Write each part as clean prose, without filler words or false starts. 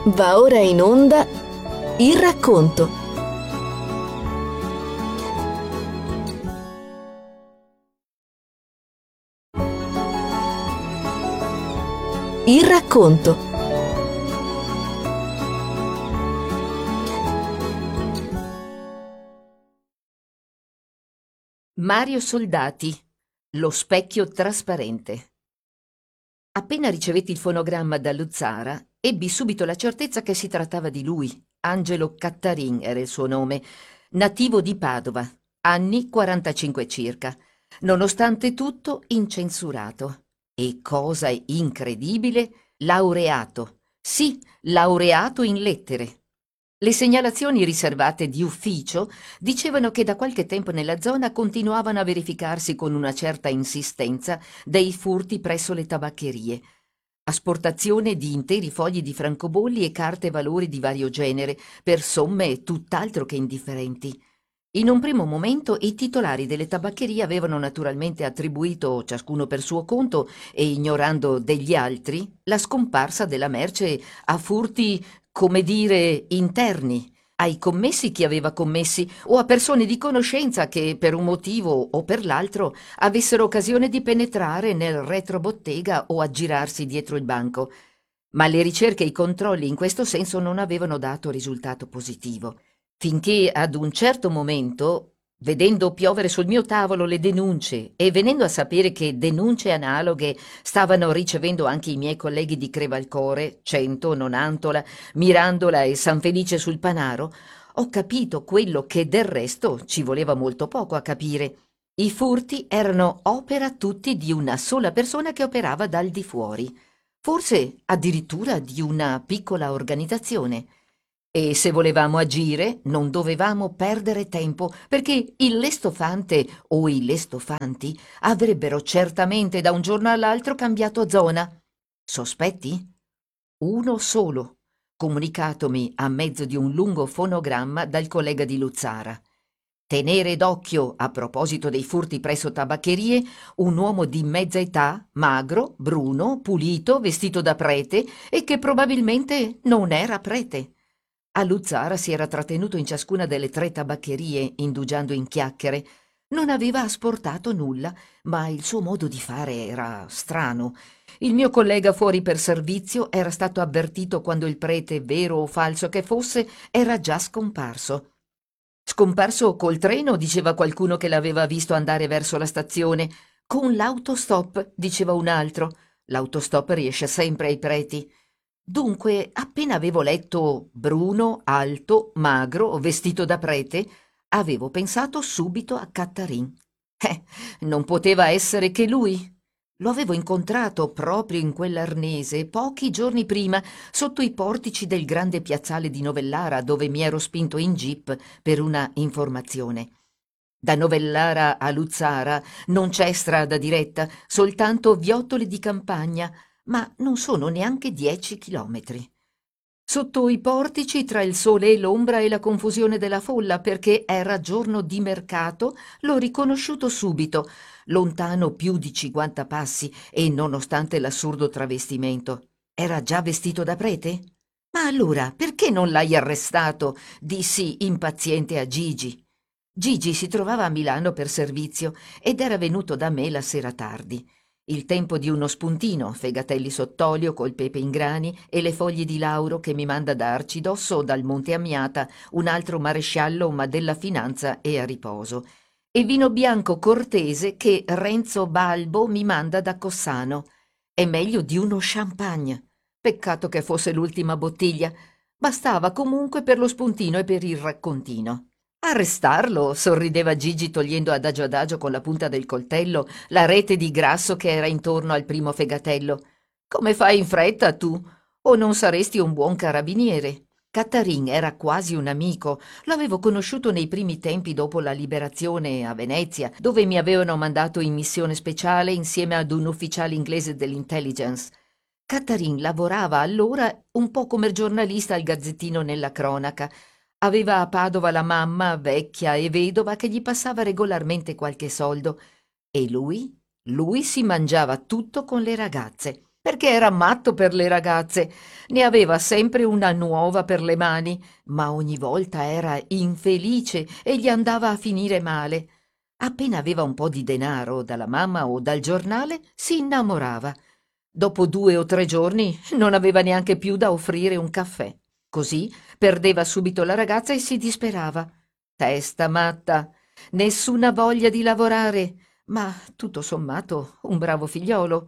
Va ora in onda il racconto. Il racconto. Mario Soldati, lo specchio trasparente. Appena ricevetti il fonogramma da Luzzara, ebbi subito la certezza che si trattava di lui. Angelo Cattarin era il suo nome, nativo di Padova, anni 45 circa, nonostante tutto incensurato. E cosa incredibile, laureato. Sì, laureato in lettere. Le segnalazioni riservate di ufficio dicevano che da qualche tempo nella zona continuavano a verificarsi con una certa insistenza dei furti presso le tabaccherie, asportazione di interi fogli di francobolli e carte valori di vario genere per somme tutt'altro che indifferenti. In un primo momento i titolari delle tabaccherie avevano naturalmente attribuito, ciascuno per suo conto e ignorando degli altri, la scomparsa della merce a furti, come dire, interni, ai commessi chi aveva commessi o a persone di conoscenza che per un motivo o per l'altro avessero occasione di penetrare nel retrobottega o aggirarsi dietro il banco. Ma le ricerche e i controlli in questo senso non avevano dato risultato positivo. Finché ad un certo momento, vedendo piovere sul mio tavolo le denunce e venendo a sapere che denunce analoghe stavano ricevendo anche i miei colleghi di Crevalcore, Cento, Nonantola, Mirandola e San Felice sul Panaro, ho capito quello che del resto ci voleva molto poco a capire. I furti erano opera tutti di una sola persona che operava dal di fuori, forse addirittura di una piccola organizzazione. E se volevamo agire, non dovevamo perdere tempo, perché il lestofante o i lestofanti avrebbero certamente da un giorno all'altro cambiato zona. Sospetti? Uno solo, comunicatomi a mezzo di un lungo fonogramma dal collega di Luzzara. Tenere d'occhio, a proposito dei furti presso tabaccherie, un uomo di mezza età, magro, bruno, pulito, vestito da prete e che probabilmente non era prete. A Luzzara si era trattenuto in ciascuna delle 3 tabaccherie, indugiando in chiacchiere. Non aveva asportato nulla, ma il suo modo di fare era strano. Il mio collega fuori per servizio era stato avvertito quando il prete, vero o falso che fosse, era già scomparso. Scomparso col treno, diceva qualcuno che l'aveva visto andare verso la stazione. Con l'autostop, diceva un altro. L'autostop riesce sempre ai preti. Dunque, appena avevo letto bruno, alto, magro, vestito da prete, avevo pensato subito a Cattarin. Non poteva essere che lui. Lo avevo incontrato proprio in quell'arnese pochi giorni prima, sotto i portici del grande piazzale di Novellara, dove mi ero spinto in jeep per una informazione. Da Novellara a Luzzara non c'è strada diretta, soltanto viottole di campagna, ma non sono neanche 10 chilometri. Sotto i portici, tra il sole e l'ombra e la confusione della folla, perché era giorno di mercato, l'ho riconosciuto subito, lontano più di 50 passi e nonostante l'assurdo travestimento. Era già vestito da prete? Ma allora, perché non l'hai arrestato? Dissi impaziente a Gigi. Gigi si trovava a Milano per servizio ed era venuto da me la sera tardi. Il tempo di uno spuntino, fegatelli sott'olio col pepe in grani e le foglie di lauro che mi manda da Arcidosso o dal Monte Ammiata, un altro maresciallo ma della finanza e a riposo, e vino bianco cortese che Renzo Balbo mi manda da Cossano. È meglio di uno champagne. Peccato che fosse l'ultima bottiglia. Bastava comunque per lo spuntino e per il raccontino. Arrestarlo, sorrideva Gigi togliendo adagio con la punta del coltello la rete di grasso che era intorno al primo fegatello. Come fai in fretta tu? O non saresti un buon carabiniere? Cattarin era quasi un amico. L'avevo conosciuto nei primi tempi dopo la liberazione a Venezia, dove mi avevano mandato in missione speciale insieme ad un ufficiale inglese dell'intelligence. Cattarin lavorava allora un po' come giornalista al Gazzettino nella cronaca. Aveva a Padova la mamma, vecchia e vedova, che gli passava regolarmente qualche soldo. E lui? Lui si mangiava tutto con le ragazze. perché era matto per le ragazze. Ne aveva sempre una nuova per le mani, ma ogni volta era infelice e gli andava a finire male. Appena aveva un po' di denaro dalla mamma o dal giornale, si innamorava. Dopo 2 o 3 giorni non aveva neanche più da offrire un caffè. Così perdeva subito la ragazza e si disperava. Testa matta, nessuna voglia di lavorare, ma tutto sommato un bravo figliolo.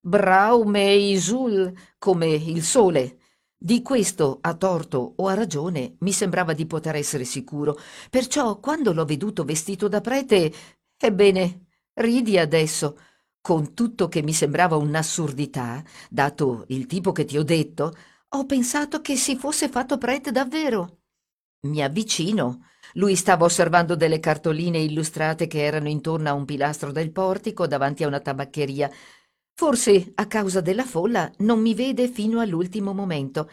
Braume Isul come il sole. Di questo, a torto o a ragione, mi sembrava di poter essere sicuro. Perciò, quando l'ho veduto vestito da prete, ebbene, ridi adesso, con tutto che mi sembrava un'assurdità, dato il tipo che ti ho detto, ho pensato che si fosse fatto prete davvero. Mi avvicino. Lui stava osservando delle cartoline illustrate che erano intorno a un pilastro del portico davanti a una tabaccheria. Forse, a causa della folla, non mi vede fino all'ultimo momento.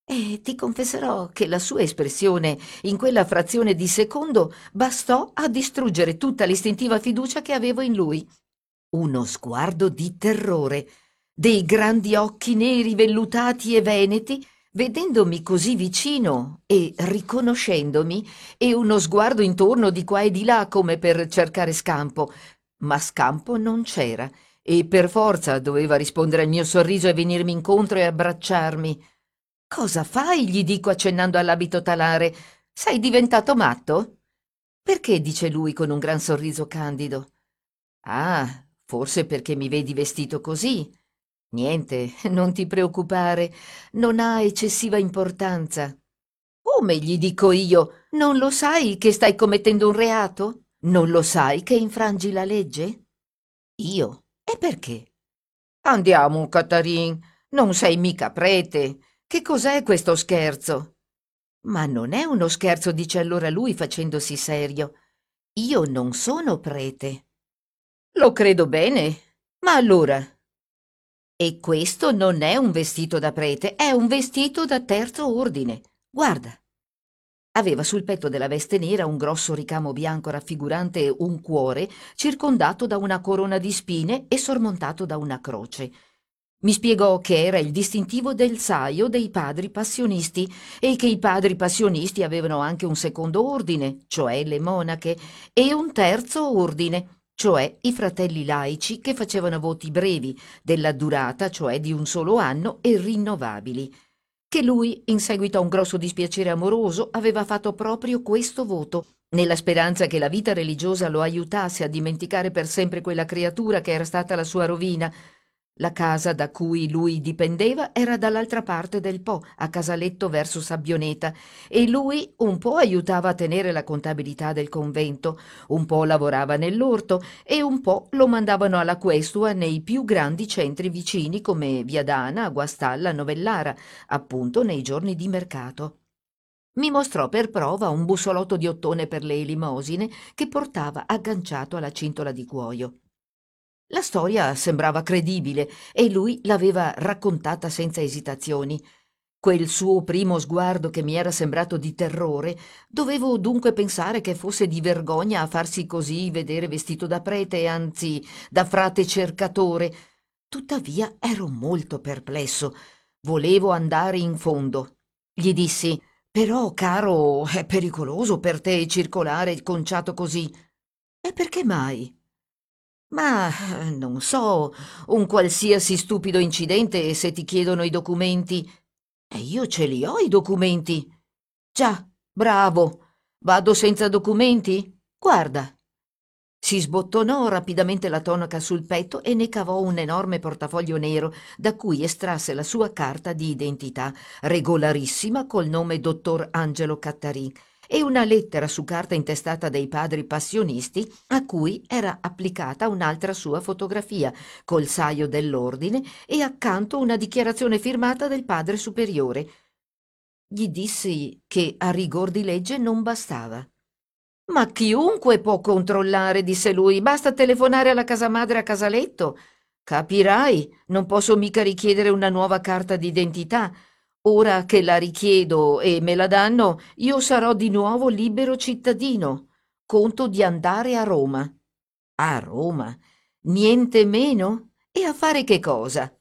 E ti confesserò che la sua espressione in quella frazione di secondo bastò a distruggere tutta l'istintiva fiducia che avevo in lui. Uno sguardo di terrore, dei grandi occhi neri vellutati e veneti, vedendomi così vicino e riconoscendomi, e uno sguardo intorno di qua e di là come per cercare scampo. Ma scampo non c'era, e per forza doveva rispondere al mio sorriso e venirmi incontro e abbracciarmi. «Cosa fai?» gli dico accennando all'abito talare. «Sei diventato matto?» «Perché?» dice lui con un gran sorriso candido. «Ah, forse perché mi vedi vestito così. Niente, non ti preoccupare, non ha eccessiva importanza». «Come?» gli dico io. «Non lo sai che stai commettendo un reato? Non lo sai che infrangi la legge?» «Io? E perché?» «Andiamo, Catarin, non sei mica prete. Che cos'è questo scherzo?» «Ma non è uno scherzo», dice allora lui facendosi serio. «Io non sono prete». «Lo credo bene. Ma allora?» «E questo non è un vestito da prete, è un vestito da terzo ordine. Guarda». Aveva sul petto della veste nera un grosso ricamo bianco raffigurante un cuore circondato da una corona di spine e sormontato da una croce. Mi spiegò che era il distintivo del saio dei padri passionisti e che i padri passionisti avevano anche un secondo ordine, cioè le monache, e un terzo ordine, cioè i fratelli laici che facevano voti brevi, della durata, cioè di un solo anno, e rinnovabili. Che lui, in seguito a un grosso dispiacere amoroso, aveva fatto proprio questo voto, nella speranza che la vita religiosa lo aiutasse a dimenticare per sempre quella creatura che era stata la sua rovina. La casa da cui lui dipendeva era dall'altra parte del Po, a Casaletto verso Sabbioneta, e lui un po' aiutava a tenere la contabilità del convento, un po' lavorava nell'orto e un po' lo mandavano alla questua nei più grandi centri vicini come Viadana, Guastalla, Novellara, appunto nei giorni di mercato. Mi mostrò per prova un bussolotto di ottone per le elemosine che portava agganciato alla cintola di cuoio. La storia sembrava credibile e lui l'aveva raccontata senza esitazioni. Quel suo primo sguardo che mi era sembrato di terrore, dovevo dunque pensare che fosse di vergogna a farsi così vedere vestito da prete, anzi da frate cercatore. Tuttavia ero molto perplesso. Volevo andare in fondo. Gli dissi: «Però, caro, è pericoloso per te circolare conciato così». «E perché mai?» «Ma non so, un qualsiasi stupido incidente e se ti chiedono i documenti». «E io ce li ho i documenti». «Già, bravo. Vado senza documenti? Guarda». Si sbottonò rapidamente la tonaca sul petto e ne cavò un enorme portafoglio nero da cui estrasse la sua carta di identità, regolarissima col nome dottor Angelo Cattarin, e una lettera su carta intestata dai padri passionisti a cui era applicata un'altra sua fotografia col saio dell'ordine e accanto una dichiarazione firmata del padre superiore. Gli dissi che a rigor di legge non bastava. «Ma chiunque può controllare», disse lui, «basta telefonare alla casa madre a Casaletto. Capirai, non posso mica richiedere una nuova carta d'identità. Ora che la richiedo e me la danno, io sarò di nuovo libero cittadino. Conto di andare a Roma». «A Roma? Niente meno? E a fare che cosa?»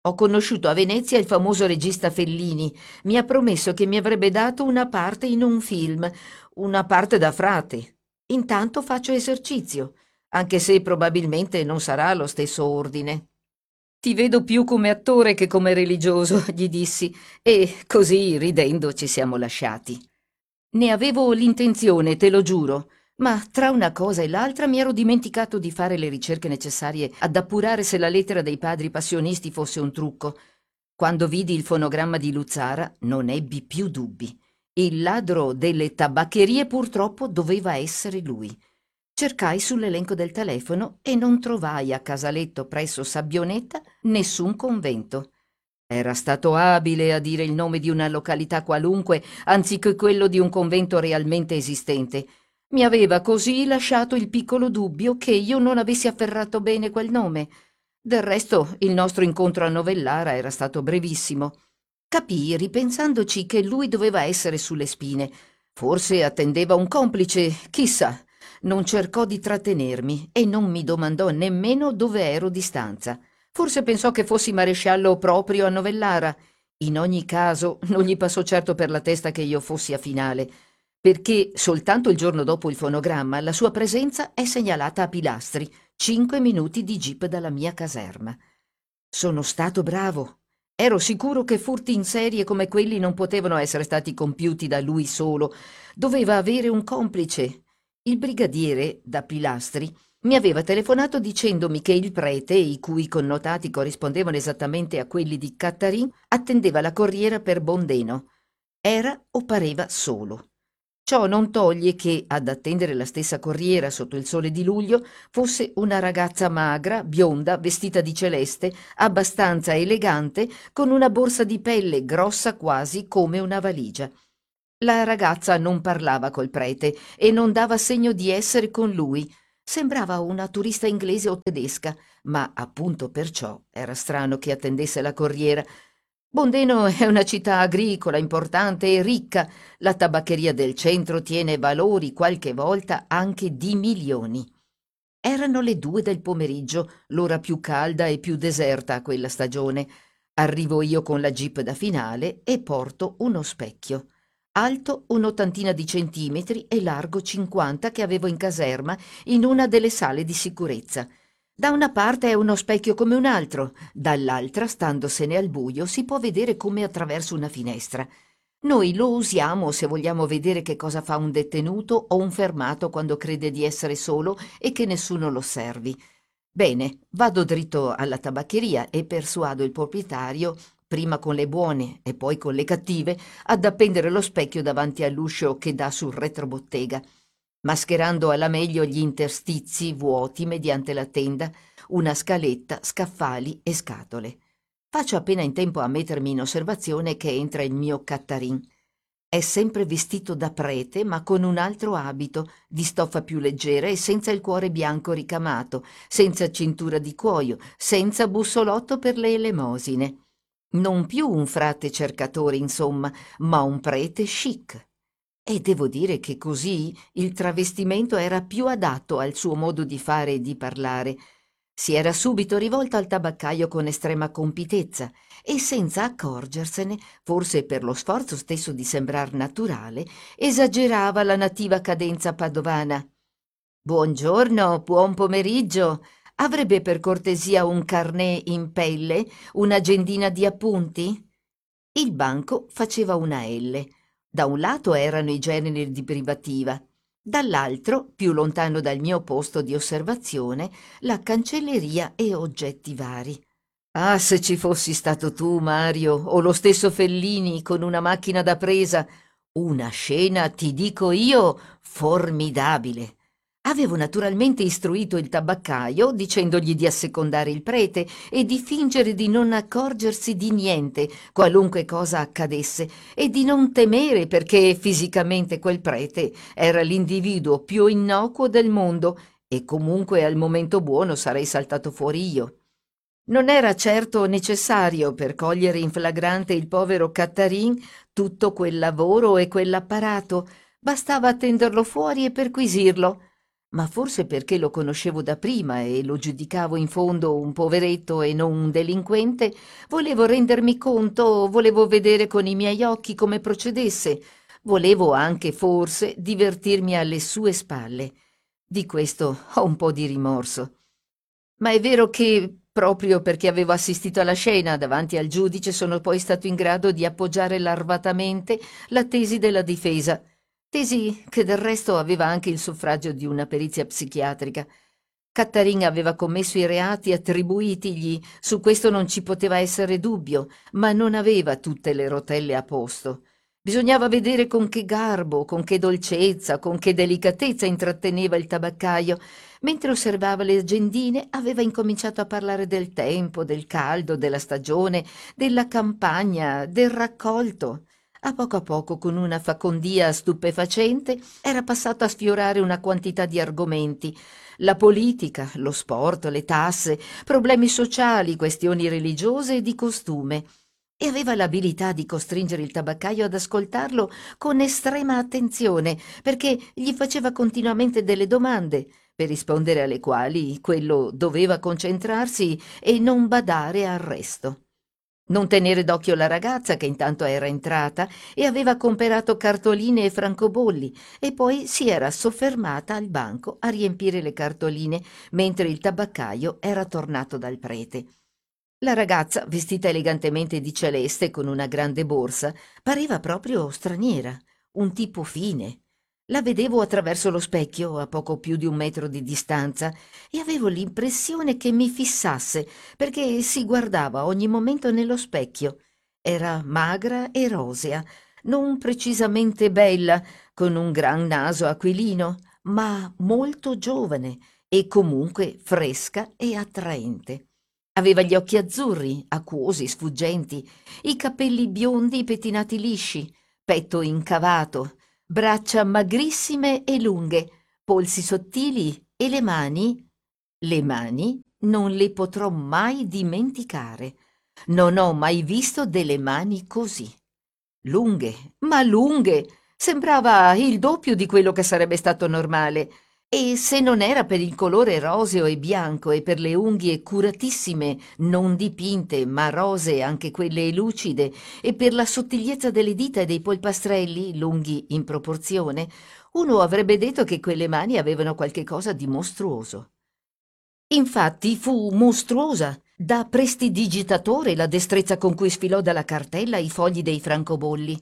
Ho conosciuto a Venezia il famoso regista Fellini. Mi ha promesso che mi avrebbe dato una parte in un film, una parte da frate. Intanto faccio esercizio, anche se probabilmente non sarà lo stesso ordine. Ti vedo più come attore che come religioso, gli dissi, e così, ridendo, ci siamo lasciati. Ne avevo l'intenzione, te lo giuro, ma tra una cosa e l'altra mi ero dimenticato di fare le ricerche necessarie ad appurare se la lettera dei padri passionisti fosse un trucco. Quando vidi il fonogramma di Luzzara non ebbi più dubbi. Il ladro delle tabaccherie purtroppo doveva essere lui. Cercai sull'elenco del telefono e non trovai a Casaletto presso Sabbionetta nessun convento. Era stato abile a dire il nome di una località qualunque anziché quello di un convento realmente esistente. Mi aveva così lasciato il piccolo dubbio che io non avessi afferrato bene quel nome. Del resto, il nostro incontro a Novellara era stato brevissimo. Capii, ripensandoci, che lui doveva essere sulle spine. Forse attendeva un complice, chissà. Non cercò di trattenermi e non mi domandò nemmeno dove ero di stanza. Forse pensò che fossi maresciallo proprio a Novellara. In ogni caso, non gli passò certo per la testa che io fossi a Finale, perché soltanto il giorno dopo il fonogramma la sua presenza è segnalata a Pilastri, 5 minuti di jeep dalla mia caserma. Sono stato bravo. Ero sicuro che furti in serie come quelli non potevano essere stati compiuti da lui solo. Doveva avere un complice. Il brigadiere, da Pilastri, mi aveva telefonato dicendomi che il prete, i cui connotati corrispondevano esattamente a quelli di Cattarin, attendeva la corriera per Bondeno. Era o pareva solo. Ciò non toglie che, ad attendere la stessa corriera sotto il sole di luglio, fosse una ragazza magra, bionda, vestita di celeste, abbastanza elegante, con una borsa di pelle grossa quasi come una valigia. La ragazza non parlava col prete e non dava segno di essere con lui. Sembrava una turista inglese o tedesca, ma appunto perciò era strano che attendesse la corriera. Bondeno è una città agricola, importante e ricca. La tabaccheria del centro tiene valori qualche volta anche di milioni. Erano le 2 del pomeriggio, l'ora più calda e più deserta a quella stagione. Arrivo io con la jeep da Finale e porto uno specchio. Alto un'ottantina di centimetri e largo 50 che avevo in caserma in una delle sale di sicurezza. Da una parte è uno specchio come un altro, dall'altra, standosene al buio, si può vedere come attraverso una finestra. Noi lo usiamo se vogliamo vedere che cosa fa un detenuto o un fermato quando crede di essere solo e che nessuno lo osservi. Bene, vado dritto alla tabaccheria e persuado il proprietario, prima con le buone e poi con le cattive, ad appendere lo specchio davanti all'uscio che dà sul retrobottega, mascherando alla meglio gli interstizi vuoti mediante la tenda, una scaletta, scaffali e scatole. Faccio appena in tempo a mettermi in osservazione che entra il mio Cattarin. È sempre vestito da prete, ma con un altro abito, di stoffa più leggera e senza il cuore bianco ricamato, senza cintura di cuoio, senza bussolotto per le elemosine. Non più un frate cercatore, insomma, ma un prete chic. E devo dire che così il travestimento era più adatto al suo modo di fare e di parlare. Si era subito rivolto al tabaccaio con estrema compitezza e senza accorgersene, forse per lo sforzo stesso di sembrar naturale, esagerava la nativa cadenza padovana. «Buongiorno, buon pomeriggio. Avrebbe per cortesia un carnet in pelle, un'agendina di appunti?» Il banco faceva una L. Da un lato erano i generi di privativa, dall'altro, più lontano dal mio posto di osservazione, la cancelleria e oggetti vari. Ah, se ci fossi stato tu, Mario, o lo stesso Fellini con una macchina da presa, una scena, ti dico io, formidabile. Avevo naturalmente istruito il tabaccaio dicendogli di assecondare il prete e di fingere di non accorgersi di niente, qualunque cosa accadesse, e di non temere perché fisicamente quel prete era l'individuo più innocuo del mondo e comunque al momento buono sarei saltato fuori io. Non era certo necessario per cogliere in flagrante il povero Cattarin tutto quel lavoro e quell'apparato, bastava attenderlo fuori e perquisirlo. ma forse perché lo conoscevo da prima e lo giudicavo in fondo un poveretto e non un delinquente, volevo rendermi conto, volevo vedere con i miei occhi come procedesse, volevo anche forse divertirmi alle sue spalle. Di questo ho un po' di rimorso. Ma è vero che, proprio perché avevo assistito alla scena davanti al giudice, sono poi stato in grado di appoggiare larvatamente la tesi della difesa, tesi che del resto aveva anche il suffragio di una perizia psichiatrica. Cattarin aveva commesso i reati attribuitigli, su questo non ci poteva essere dubbio, ma non aveva tutte le rotelle a posto. Bisognava vedere con che garbo, con che dolcezza, con che delicatezza intratteneva il tabaccaio. Mentre osservava le agendine, aveva incominciato a parlare del tempo, del caldo, della stagione, della campagna, del raccolto. A poco, con una facondia stupefacente, era passato a sfiorare una quantità di argomenti: la politica, lo sport, le tasse, problemi sociali, questioni religiose e di costume. E aveva l'abilità di costringere il tabaccaio ad ascoltarlo con estrema attenzione, perché gli faceva continuamente delle domande, per rispondere alle quali quello doveva concentrarsi e non badare al resto. Non tenere d'occhio la ragazza che intanto era entrata e aveva comperato cartoline e francobolli e poi si era soffermata al banco a riempire le cartoline mentre il tabaccaio era tornato dal prete. La ragazza, vestita elegantemente di celeste con una grande borsa, pareva proprio straniera, un tipo fine. La vedevo attraverso lo specchio a poco più di 1 metro di distanza e avevo l'impressione che mi fissasse perché si guardava ogni momento nello specchio. Era magra e rosea, non precisamente bella, con un gran naso aquilino, ma molto giovane e comunque fresca e attraente. Aveva gli occhi azzurri, acquosi, sfuggenti, i capelli biondi pettinati lisci, petto incavato, braccia magrissime e lunghe, polsi sottili e le mani non le potrò mai dimenticare. Non ho mai visto delle mani così. Lunghe, ma lunghe! Sembrava il doppio di quello che sarebbe stato normale. E se non era per il colore roseo e bianco e per le unghie curatissime, non dipinte, ma rosee anche quelle lucide, e per la sottigliezza delle dita e dei polpastrelli, lunghi in proporzione, uno avrebbe detto che quelle mani avevano qualche cosa di mostruoso. Infatti fu mostruosa, da prestidigitatore la destrezza con cui sfilò dalla cartella i fogli dei francobolli.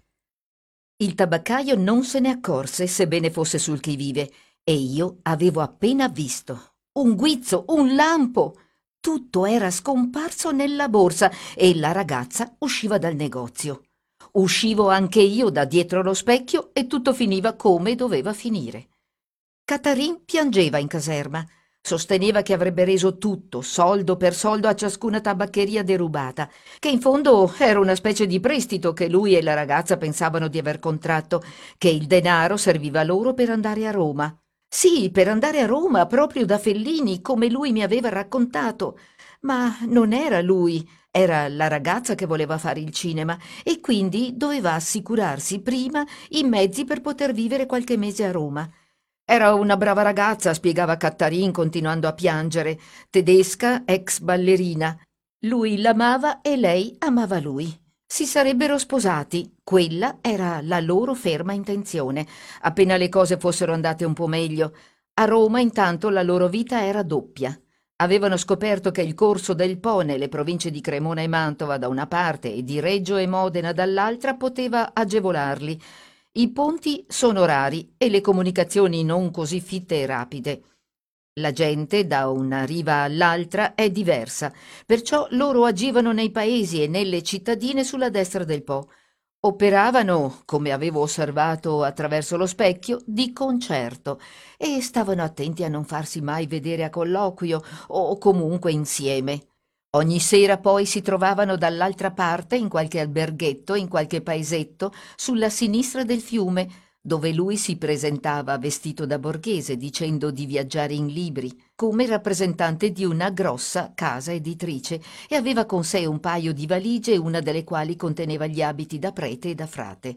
Il tabaccaio non se ne accorse, sebbene fosse sul chi vive, e io avevo appena visto. Un guizzo, un lampo! Tutto era scomparso nella borsa e la ragazza usciva dal negozio. Uscivo anche io da dietro lo specchio e tutto finiva come doveva finire. Catarin piangeva in caserma. Sosteneva che avrebbe reso tutto, soldo per soldo, a ciascuna tabaccheria derubata, che in fondo era una specie di prestito che lui e la ragazza pensavano di aver contratto, che il denaro serviva loro per andare a Roma. Sì, per andare a Roma, proprio da Fellini, come lui mi aveva raccontato. Ma non era lui, era la ragazza che voleva fare il cinema e quindi doveva assicurarsi prima i mezzi per poter vivere qualche mese a Roma. Era una brava ragazza, spiegava Cattarin continuando a piangere, tedesca, ex ballerina. Lui l'amava e lei amava lui. Si sarebbero sposati, quella era la loro ferma intenzione, appena le cose fossero andate un po' meglio. A Roma intanto la loro vita era doppia. Avevano scoperto che il corso del Po nelle province di Cremona e Mantova da una parte e di Reggio e Modena dall'altra poteva agevolarli. I ponti sono rari e le comunicazioni non così fitte e rapide. La gente da una riva all'altra è diversa, perciò loro agivano nei paesi e nelle cittadine sulla destra del Po. Operavano, come avevo osservato attraverso lo specchio, di concerto e stavano attenti a non farsi mai vedere a colloquio o comunque insieme. Ogni sera poi si trovavano dall'altra parte, in qualche alberghetto, in qualche paesetto, sulla sinistra del fiume, dove lui si presentava vestito da borghese, dicendo di viaggiare in libri, come rappresentante di una grossa casa editrice, e aveva con sé un paio di valigie, una delle quali conteneva gli abiti da prete e da frate.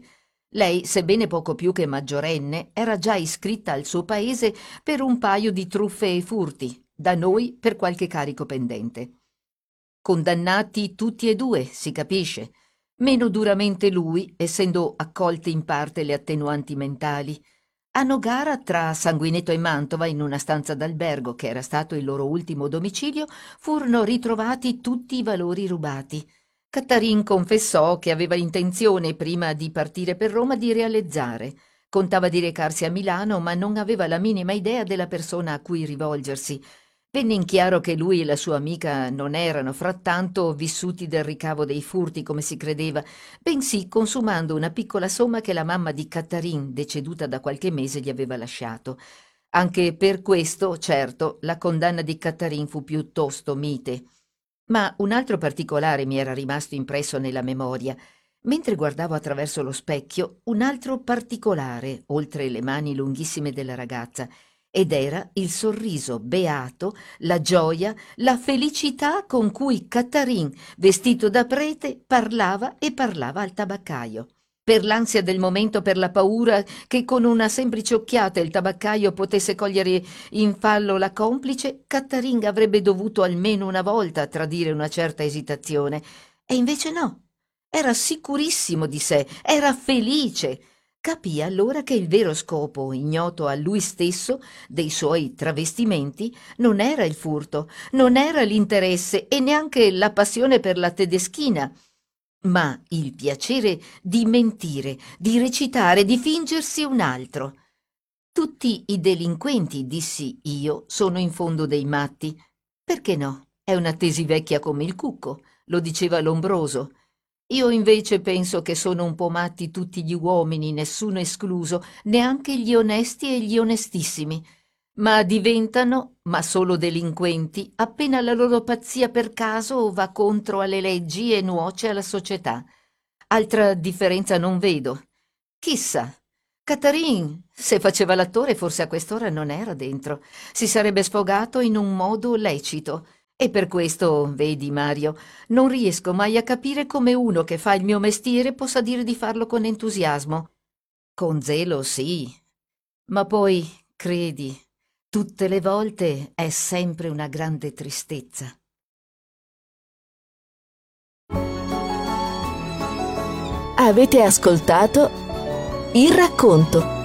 Lei, sebbene poco più che maggiorenne, era già iscritta al suo paese per un paio di truffe e furti, da noi per qualche carico pendente. Condannati tutti e due, si capisce, meno duramente lui, essendo accolte in parte le attenuanti mentali. A Nogara, tra Sanguineto e Mantova, in una stanza d'albergo che era stato il loro ultimo domicilio, furono ritrovati tutti i valori rubati. Cattarin confessò che aveva intenzione, prima di partire per Roma, di realizzare. Contava di recarsi a Milano, ma non aveva la minima idea della persona a cui rivolgersi. Venne in chiaro che lui e la sua amica non erano frattanto vissuti del ricavo dei furti come si credeva, bensì consumando una piccola somma che la mamma di Cattarin, deceduta da qualche mese, gli aveva lasciato. Anche per questo, certo, la condanna di Cattarin fu piuttosto mite. Ma un altro particolare mi era rimasto impresso nella memoria. Mentre guardavo attraverso lo specchio, un altro particolare, oltre le mani lunghissime della ragazza, ed era il sorriso beato, la gioia, la felicità con cui Cattarin, vestito da prete, parlava e parlava al tabaccaio. Per l'ansia del momento, per la paura che con una semplice occhiata il tabaccaio potesse cogliere in fallo la complice, Cattarin avrebbe dovuto almeno una volta tradire una certa esitazione. E invece no. Era sicurissimo di sé, era felice. Capì allora che il vero scopo, ignoto a lui stesso, dei suoi travestimenti, non era il furto, non era l'interesse e neanche la passione per la tedeschina, ma il piacere di mentire, di recitare, di fingersi un altro. Tutti i delinquenti, dissi io, sono in fondo dei matti. Perché no? È una tesi vecchia come il cucco, lo diceva Lombroso. Io invece penso che sono un po' matti tutti gli uomini, nessuno escluso, neanche gli onesti e gli onestissimi, ma diventano, ma solo delinquenti, appena la loro pazzia per caso va contro alle leggi e nuoce alla società. Altra differenza non vedo. Chissà, Cattarin, se faceva l'attore, forse a quest'ora non era dentro. Si sarebbe sfogato in un modo lecito. E per questo, vedi, Mario, non riesco mai a capire come uno che fa il mio mestiere possa dire di farlo con entusiasmo. Con zelo, sì, ma poi, credi, tutte le volte è sempre una grande tristezza. Avete ascoltato Il racconto.